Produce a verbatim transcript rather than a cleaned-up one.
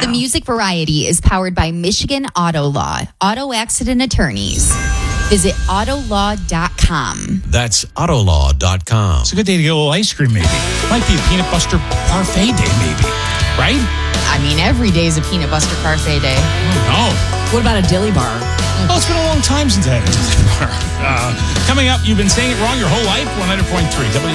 The Music Variety is powered by Michigan Auto Law, auto accident attorneys. Visit auto law dot com. That's auto law dot com. It's a good day to get a little ice cream, maybe. Might be a peanut butter parfait day, maybe. Right? I mean, every day is a peanut butter parfait day. Oh, What about a dilly bar? oh, it's been a long time since I had a dilly bar. Uh, coming up, you've been saying it wrong your whole life. one hundred point three W